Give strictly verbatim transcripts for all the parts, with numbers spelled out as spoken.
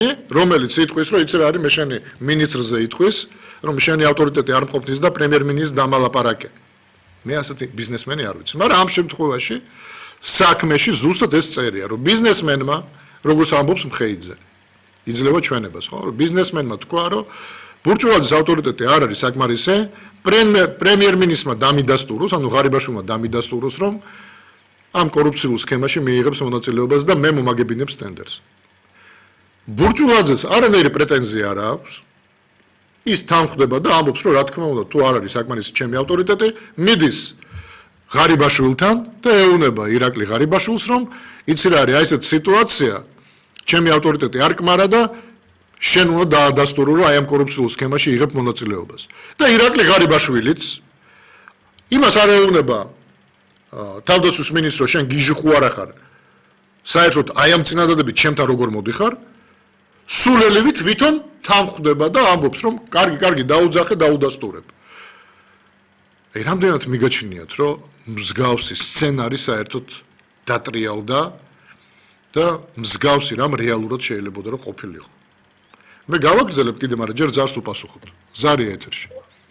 რომელიც იტყვის, რომ იცი რა არის, მე შენი მინისტრზე იტყვის, რომ შენი ავტორიტეტი არ მყოფნის და პრემიერ-მინისტრს დამალაპარაკე. მე ასეთი ბიზნესმენი არ ვიცი, მაგრამ ამ შემთხვევაში საქმეში ზუსტად ეს წერია, რომ ბიზნესმენმა, როგორც ამბობს მხეიძე, იძლევა ჩვენებას, ხო? რომ ბიზნესმენმა თქვა, რომ ბურჭულაძის ავტორიტეტი არ არის საკმარისი, პრემიერ-მინისტრმა დამიდასტუროს, ანუ ღარიბაშვილმა დამიდასტუროს, რომ ამ კორუფციულ სქემაში მიიღებს მონაწილეობას და მე მომაგებინებს ტენდერს. ბურჭულაძეს არანაირი პრეტენზია არ აქვს. ის თანხდება და ამბობს, რომ რა თქმა უნდა, თუ არ არის საკმარისი ჩემი ავტორიტეტი, მიდის ღარიბაშვილთან და ეუბნება ირაკლი ღარიბაშვილს, რომ იცი რა არის, აი ესეთ სიტუაცია, ჩემი ავტორიტეტი არ კმარა და შენ უნდა დაადასტურო, რომ აი ამ კორუფციულ სქემაში იღებ მონაწილეობას. და ირაკლი ღარიბაშვილიც იმას არ ეუბნება თავდაცვის მინისტრო, შენ გიჟი ხო არა ხარ? საერთოდ აი ამ წინადადებით ჩემთან როგორ მოდიხარ? სულელივით ვითომ თანხდება და ამბობს, რომ კარგი, კარგი, დაუძახე, დაუდასტურებ. აი რამდენად მიგაჩნიათ, რომ მსგავსი სცენარი საერთოდ დატრიალდა და მსგავსი რამ რეალურად შეიძლება რომ ყოფილიყო. მე გავაგრძელებ კიდე, მაგრამ ჯერ ზარს უპასუხოთ. ზარია ეთერში.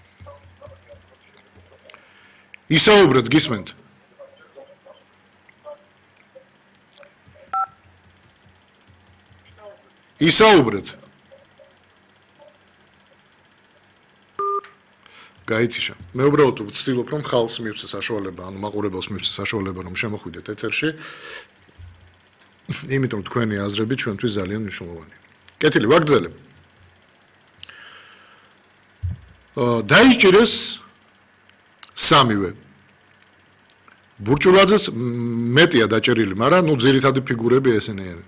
ისაუბრეთ, გისმენთ? ისაუბრეთ. გაითიშა. მე უბრალოდ ვცდილობ, რომ ხალხს მივცე საშუალება, ანუ მაყურებელს მივცე საშუალება, რომ შემოხვიდეთ ეთერში. იმიტომ თქვენი აზრები ჩვენთვის ძალიან მნიშვნელოვანია. კეთილი, ვაგრძელებ. დაიჭირეს სამივე. ბურჭულაძეს მეტია დაჭერილი, მაგრამ ნუ ძირითადი ფიგურები ესენი არიან.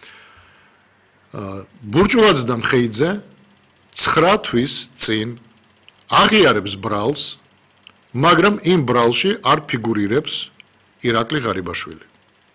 ბურჭულაძე და მხეიძე ცხრა თვის წინ აღიარებს ბრალს, მაგრამ იმ ბრალში არ ფიგურირებს ირაკლი ღარიბაშვილი.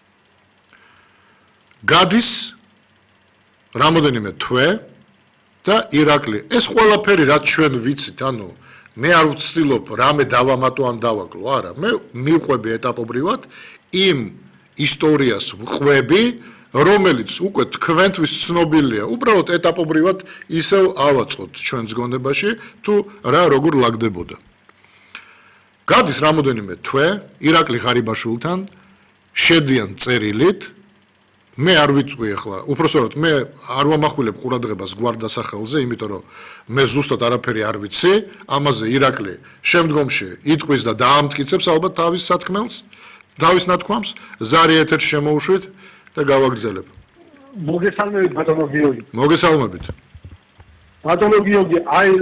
გადის რამოდენიმე თვე და ირაკლი ეს ყველაფერი რაც ჩვენ ვიცით, ანუ მე არ ვცდილობ რამე დავამატო ან დავაკლო, არა, მე მივყვები ეტაპობრივად იმ ისტორიას ვყვები, რომელიც უკვე თქვენთვის ცნობილია, უბრალოდ ეტაპობრივად ისევ ავაწყოთ ჩვენს გონებაში, თუ რა როგორ ლაგდებოდა. გადის რამოდენიმე თვე ირაკლი ღარიბაშვილთან შედიან წერილით, მე არ ვიტყვი ახლა, უпроსტოდ მე არ ვამახვილებ ყურადღებას გვარდასახელზე, იმიტომ რომ მე ზუსტად არაფერი არ ვიცი, ამაზე ირაკლი შემდგომში იტყვის და დაამტკიცებს ალბათ თავის სათქმელს, თავის ნათქვამს, ზარი ეთერში შემოუშვით და გავაგრძელებ. მოგესალმებით ბატონო გიორგი. მოგესალმებით. ბატონო გიორგი, აი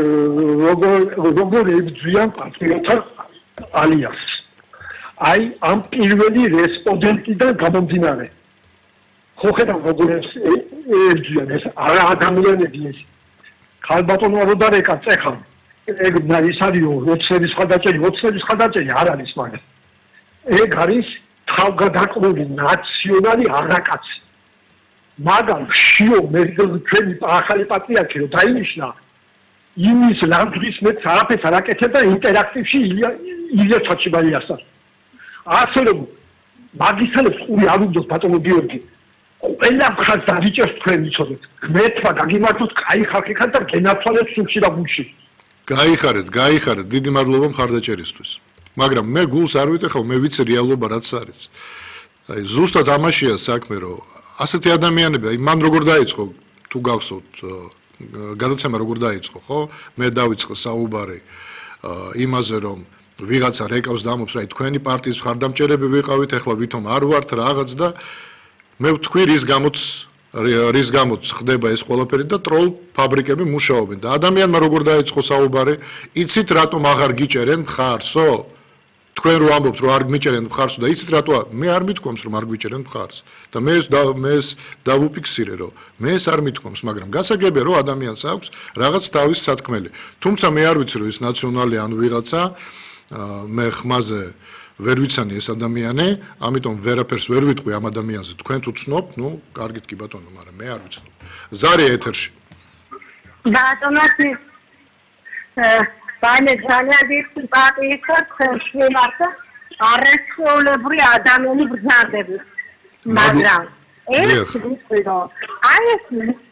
როგორ როგორ ებრძვიან პატრიოტთა ალიანსს. აი ამ პირველი რესპონდენტიდან გამომდინარე. ხო ხედავ როგორ ებრძვიან ეს არა ადამიანები ეს. ხალბატონო როდარეკა წეხან. ეგ ის არის ოცნების ხადაჭერი, ოცნების ხადაჭერი არ არის მაგას. ეგ არის თავგადაკრული ნაციონალი არაკაცი. მაგრამ შიო მე ჩვენი ახალი პატრიარქი რომ დაინიშნა იმის ლანდრის მეც არაფერს არ აკეთებდა ინტერაქტივში ილია ჩაჩიბალიასთან. ასე რომ მაგისალებს ყური არ უნდა ბატონო გიორგი. ყველა მხარს დავიჭერს თქვენ იცოდეთ. გმეთვა გაგიმართოთ კაი ხალხი ხარ და გენაცვალეთ სულში და გულში. გაიხარეთ, გაიხარეთ, დიდი მადლობა მხარდაჭერისთვის. მაგრამ მე გულს არ ვიტეხავ, მე ვიცი რეალობა რაც არის. აი ზუსტად ამაშია საქმე, რომ ასეთი ადამიანები, აი მან როგორ დაიწყო, თუ გახსოვთ, გადაცემა როგორ დაიწყო, ხო? მე დავიწყე საუბარი იმაზე, რომ ვიღაცა რეკავს და ამბობს, აი თქვენი პარტიის მხარდამჭერები ვიყავით, ახლა ვითომ არ ვართ რაღაც და მე ვთქვი, რის გამოც რის გამოც ხდება ეს ყველაფერი და ტროლ ფაბრიკები მუშაობენ და ადამიანმა როგორ დაიწყო საუბარი, იცით რატომ აღარ გიჭერენ მხარსო? თქვენ რო ამბობთ რომ არ მიჭერენ მხარსო და იცით რატო მე არ მithქვამს რომ არ გვიჭერენ მხარს და მე ეს მე ეს დავუფიქსირე რომ მე ეს არ მithქვამს, მაგრამ გასაგებია რომ ადამიანს აქვს რაღაც თავის სათქმელი. თუმცა მე არ ვიცი რომ ეს ნაციონალი ან ვიღაცა მე ხმაზე ვერ ვიცანი ეს ადამიანი, ამიტომ ვერაფერს ვერ ვიტყვი ამ ადამიანზე. თქვენ თუ ცნობთ, ნუ კარგით კი ბატონო, მაგრამ მე არ ვიცნობ. ზარია ეთერში. ბატონო, ბანე ძალიან დიდი პატივი ხართ მარტო არასწორებრი ადამიანი ბრძანდები. მაგრამ ეს ვიტყვი რომ აი ეს